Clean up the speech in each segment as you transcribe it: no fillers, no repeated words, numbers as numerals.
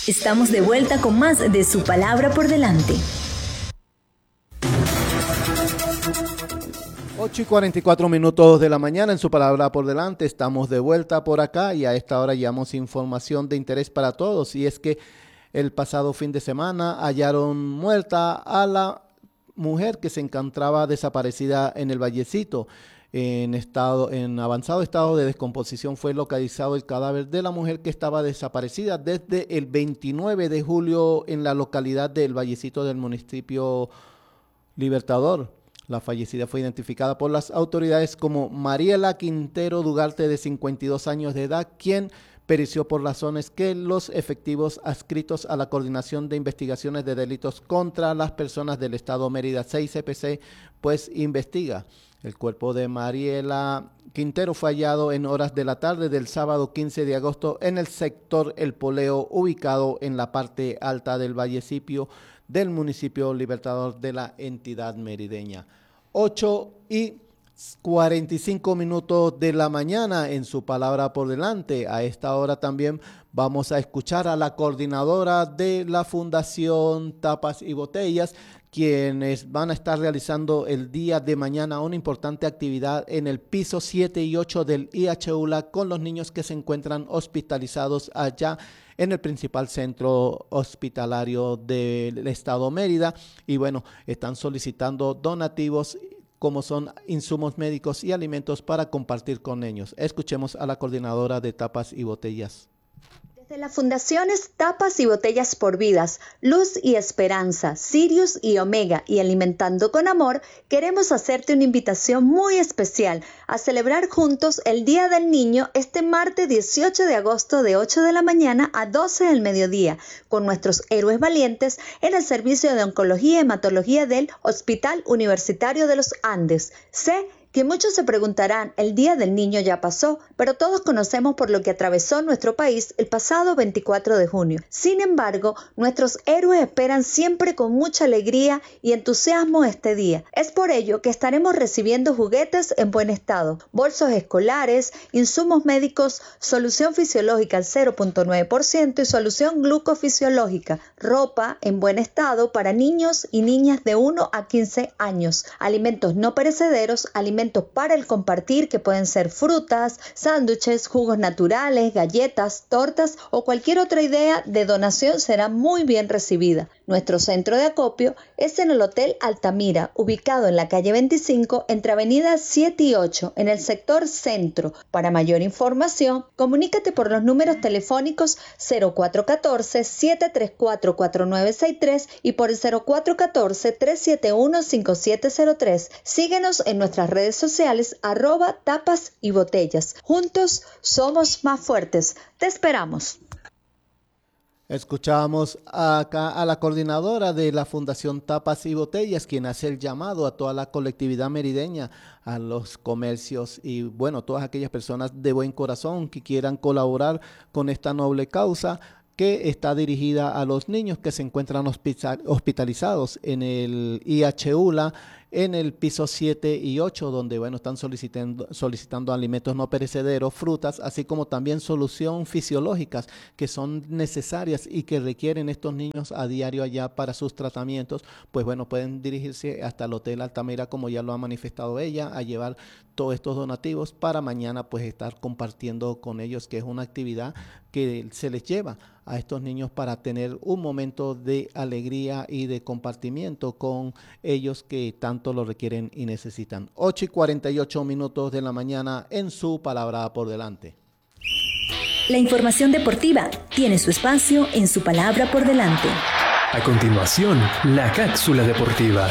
Estamos de vuelta con más de Su Palabra por Delante. 8:44 de la mañana en Su Palabra por Delante. Estamos de vuelta por acá y a esta hora llevamos información de interés para todos. Y es que el pasado fin de semana hallaron muerta a la mujer que se encontraba desaparecida en el Vallecito. En avanzado estado de descomposición fue localizado el cadáver de la mujer que estaba desaparecida desde el 29 de julio en la localidad del Vallecito del municipio Libertador. La fallecida fue identificada por las autoridades como Mariela Quintero Dugarte, de 52 años de edad, quien pereció por razones que los efectivos adscritos a la Coordinación de Investigaciones de Delitos contra las Personas del Estado Mérida 6 CPC, pues investiga. El cuerpo de Mariela Quintero fue hallado en horas de la tarde del sábado 15 de agosto en el sector El Poleo, ubicado en la parte alta del vallecipio del municipio Libertador de la entidad merideña. 8:45 de la mañana en Su Palabra por Delante. A esta hora también vamos a escuchar a la coordinadora de la Fundación Tapas y Botellas, quienes van a estar realizando el día de mañana una importante actividad en el piso 7 y 8 del IHULA con los niños que se encuentran hospitalizados allá en el principal centro hospitalario del estado Mérida. Y bueno, están solicitando donativos como son insumos médicos y alimentos para compartir con ellos. Escuchemos a la coordinadora de Tapas y Botellas. Desde las fundaciones Tapas y Botellas por Vidas, Luz y Esperanza, Sirius y Omega y Alimentando con Amor, queremos hacerte una invitación muy especial a celebrar juntos el Día del Niño este martes 18 de agosto de 8 de la mañana a 12 del mediodía, con nuestros héroes valientes en el servicio de Oncología y Hematología del Hospital Universitario de los Andes. Sé que muchos se preguntarán, el Día del Niño ya pasó, pero todos conocemos por lo que atravesó nuestro país el pasado 24 de junio. Sin embargo, nuestros héroes esperan siempre con mucha alegría y entusiasmo este día. Es por ello que estaremos recibiendo juguetes en buen estado, bolsos escolares, insumos médicos, solución fisiológica al 0.9% y solución glucofisiológica, ropa en buen estado para niños y niñas de 1 a 15 años, alimentos no perecederos, alimentos para el compartir que pueden ser frutas, sándwiches, jugos naturales, galletas, tortas o cualquier otra idea de donación será muy bien recibida. Nuestro centro de acopio es en el Hotel Altamira, ubicado en la calle 25 entre avenida 7 y 8 en el sector centro. Para mayor información, comunícate por los números telefónicos 0414-734-4963 y por el 0414-371-5703. Síguenos en nuestras redes sociales @tapas y botellas. Juntos somos más fuertes. Te esperamos. Escuchamos acá a la coordinadora de la Fundación Tapas y Botellas, quien hace el llamado a toda la colectividad merideña, a los comercios y bueno, todas aquellas personas de buen corazón que quieran colaborar con esta noble causa que está dirigida a los niños que se encuentran hospitalizados en el IHULA, en el piso 7 y 8, donde bueno, están solicitando alimentos no perecederos, frutas, así como también soluciones fisiológicas que son necesarias y que requieren estos niños a diario allá para sus tratamientos. Pues bueno, pueden dirigirse hasta el Hotel Altamira, como ya lo ha manifestado ella, a llevar todos estos donativos para mañana pues estar compartiendo con ellos, que es una actividad que se les lleva a estos niños para tener un momento de alegría y de compartimiento con ellos que tanto lo requieren y necesitan. 8:48 de la mañana en Su Palabra por Delante. La información deportiva tiene su espacio en Su Palabra por Delante. A continuación, la cápsula deportiva.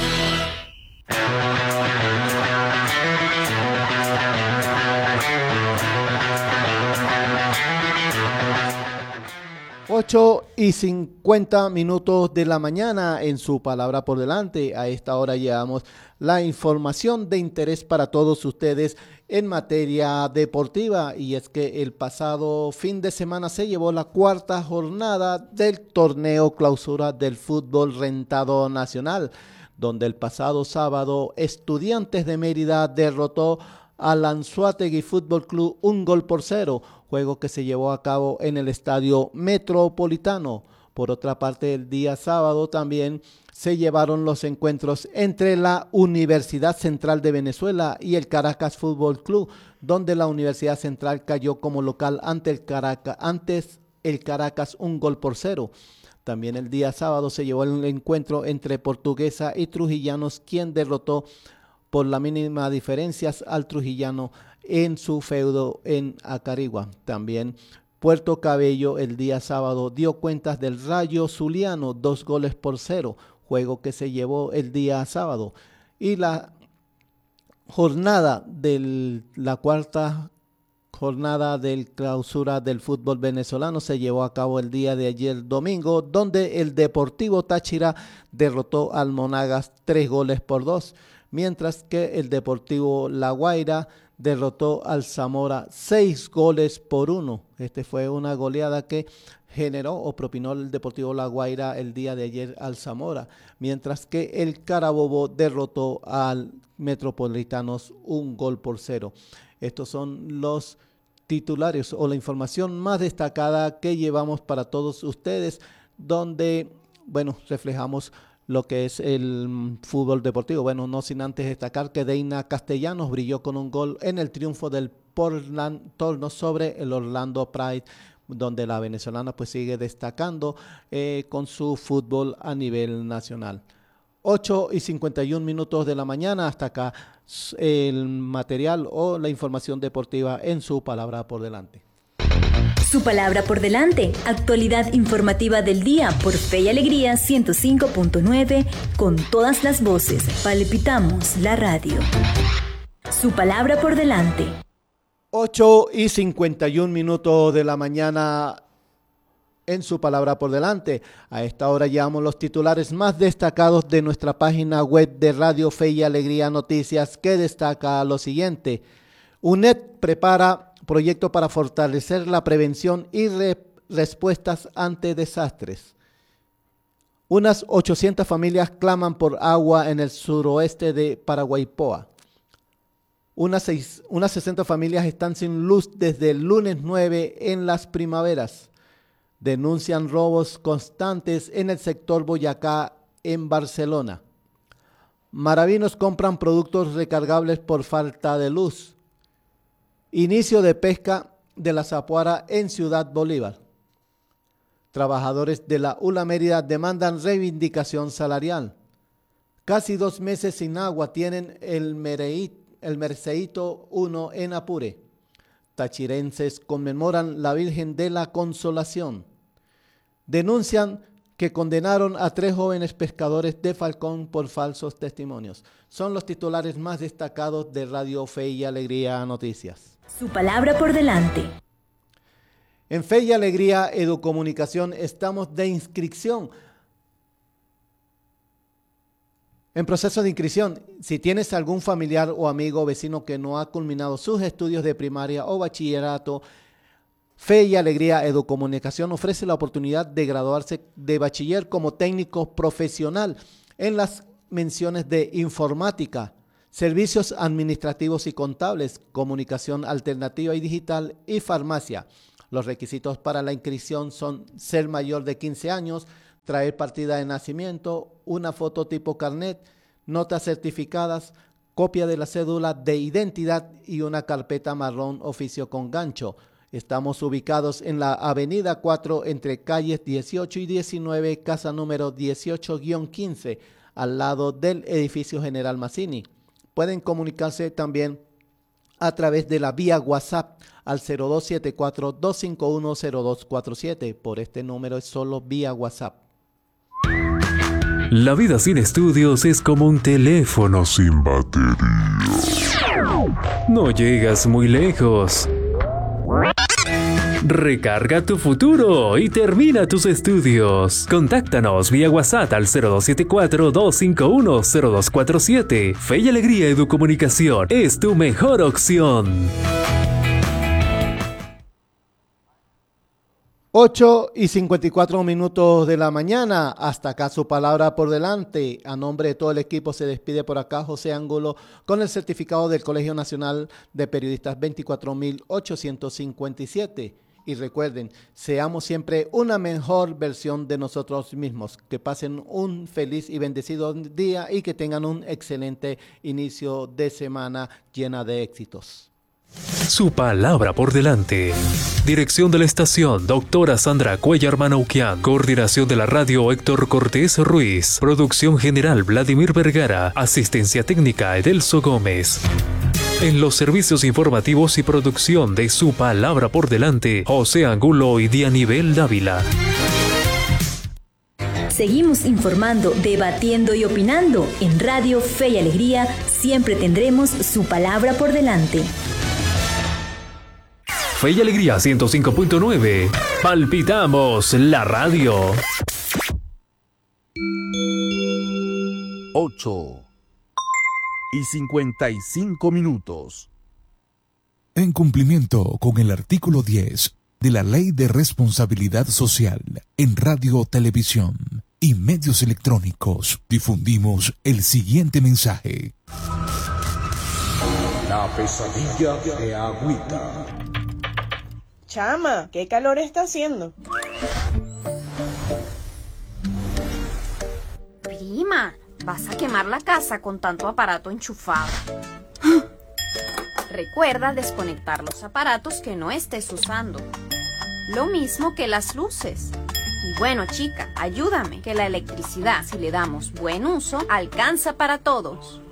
Ocho y 50 de la mañana en Su Palabra por Delante. A esta hora llevamos la información de interés para todos ustedes en materia deportiva, y es que el pasado fin de semana se llevó la cuarta jornada del torneo clausura del fútbol rentado nacional, donde el pasado sábado Estudiantes de Mérida derrotó al Anzoátegui Fútbol Club 1-0, juego que se llevó a cabo en el Estadio Metropolitano. Por otra parte, el día sábado también se llevaron los encuentros entre la Universidad Central de Venezuela y el Caracas Fútbol Club, donde la Universidad Central cayó como local ante el Caracas 1-0. También el día sábado se llevó el encuentro entre Portuguesa y Trujillanos, quien derrotó por la mínima diferencia al Trujillano en su feudo en Acarigua. También Puerto Cabello el día sábado dio cuentas del Rayo Zuliano 2-0, juego que se llevó el día sábado. Y la jornada de la cuarta jornada del clausura del fútbol venezolano se llevó a cabo el día de ayer domingo, donde el Deportivo Táchira derrotó al Monagas 3-2, mientras que el Deportivo La Guaira derrotó al Zamora 6-1. Fue una goleada que generó o propinó el Deportivo La Guaira el día de ayer al Zamora, mientras que el Carabobo derrotó al Metropolitanos 1-0. Estos son los titulares o la información más destacada que llevamos para todos ustedes, donde, reflejamos lo que es el fútbol deportivo. No sin antes destacar que Deina Castellanos brilló con un gol en el triunfo del Portland Torno sobre el Orlando Pride, donde la venezolana pues sigue destacando con su fútbol a nivel nacional. 8:51 de la mañana, hasta acá el material o la información deportiva en Su Palabra por Delante. Su Palabra por Delante, actualidad informativa del día por Fe y Alegría 105.9, con todas las voces, palpitamos la radio. Su Palabra por Delante. 8:51 de la mañana en Su Palabra por Delante. A esta hora llevamos los titulares más destacados de nuestra página web de Radio Fe y Alegría Noticias, que destaca lo siguiente: UNED prepara proyecto para fortalecer la prevención y respuestas ante desastres. Unas 800 familias claman por agua en el suroeste de Paraguaypoa. Unas 60 familias están sin luz desde el lunes 9 en Las Primaveras. Denuncian robos constantes en el sector Boyacá, en Barcelona. Maravinos compran productos recargables por falta de luz. Inicio de pesca de la zapuara en Ciudad Bolívar. Trabajadores de la ULA Mérida demandan reivindicación salarial. Casi 2 meses sin agua tienen el Merceíto 1 en Apure. Tachirenses conmemoran la Virgen de la Consolación. Denuncian que condenaron a 3 jóvenes pescadores de Falcón por falsos testimonios. Son los titulares más destacados de Radio Fe y Alegría Noticias. Su Palabra por Delante. En Fe y Alegría Educomunicación estamos de inscripción. En proceso de inscripción, si tienes algún familiar o amigo o vecino que no ha culminado sus estudios de primaria o bachillerato, Fe y Alegría Educomunicación ofrece la oportunidad de graduarse de bachiller como técnico profesional en las menciones de informática, servicios administrativos y contables, comunicación alternativa y digital y farmacia. Los requisitos para la inscripción son ser mayor de 15 años, traer partida de nacimiento, una foto tipo carnet, notas certificadas, copia de la cédula de identidad y una carpeta marrón oficio con gancho. Estamos ubicados en la avenida 4 entre calles 18 y 19, casa número 18-15, al lado del edificio General Mazzini. Pueden comunicarse también a través de la vía WhatsApp al 0274-251-0247. Por este número es solo vía WhatsApp. La vida sin estudios es como un teléfono sin batería. No llegas muy lejos. Recarga tu futuro y termina tus estudios. Contáctanos vía WhatsApp al 0274-251-0247. Fe y Alegría Educomunicación es tu mejor opción. 8:54 de la mañana. Hasta acá su palabra por delante. A nombre de todo el equipo se despide por acá José Ángulo con el certificado del Colegio Nacional de Periodistas 24.857. Y recuerden, seamos siempre una mejor versión de nosotros mismos. Que pasen un feliz y bendecido día y que tengan un excelente inicio de semana llena de éxitos. Su palabra por delante. Dirección de la estación, doctora Sandra Cuellar Manoukian. Coordinación de la radio, Héctor Cortés Ruiz. Producción general, Vladimir Vergara. Asistencia técnica, Edelso Gómez. En los servicios informativos y producción de Su palabra por delante, José Angulo y Dianibel Dávila. Seguimos informando, debatiendo y opinando. En Radio Fe y Alegría siempre tendremos su palabra por delante. Fe y Alegría 105.9. Palpitamos la radio. 8:55. En cumplimiento con el artículo 10 de la Ley de Responsabilidad Social en Radio, Televisión y Medios Electrónicos, difundimos el siguiente mensaje. La pesadilla de Agüita. Chama, ¿qué calor está haciendo? Prima, vas a quemar la casa con tanto aparato enchufado. Recuerda desconectar los aparatos que no estés usando. Lo mismo que las luces. Y bueno, chica, ayúdame, que la electricidad, si le damos buen uso, alcanza para todos.